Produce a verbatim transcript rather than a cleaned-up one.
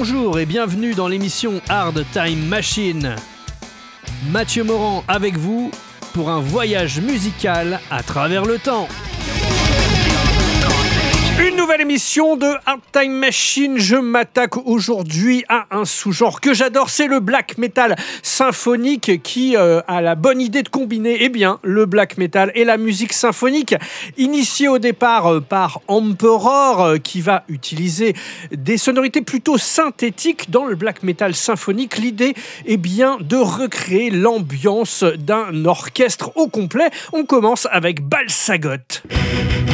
Bonjour et bienvenue dans l'émission Hard Time Machine. Mathieu Morand avec vous pour un voyage musical à travers le temps. Une nouvelle émission de Hard Time Machine. Je m'attaque aujourd'hui à un sous-genre que j'adore, c'est le black metal symphonique qui euh, a la bonne idée de combiner eh bien, le black metal et la musique symphonique. Initié au départ euh, par Emperor euh, qui va utiliser des sonorités plutôt synthétiques dans le black metal symphonique. L'idée est bien de recréer l'ambiance d'un orchestre au complet. On commence avec Balsagoth.